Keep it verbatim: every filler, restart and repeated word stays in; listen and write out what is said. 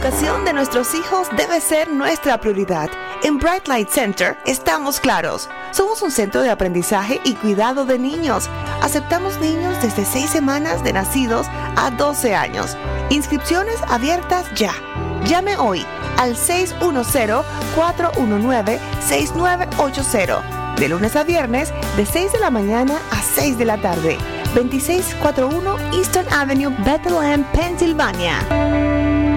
educación de nuestros hijos debe ser nuestra prioridad. En Bright Light Center estamos claros. Somos un centro de aprendizaje y cuidado de niños. Aceptamos niños desde seis semanas de nacidos a doce años. Inscripciones abiertas ya. Llame hoy al seis uno cero, cuatro uno nueve, seis nueve ocho cero. De lunes a viernes, de seis de la mañana a seis de la tarde. veintiséis cuarenta y uno Eastern Avenue, Bethlehem, Pensilvania.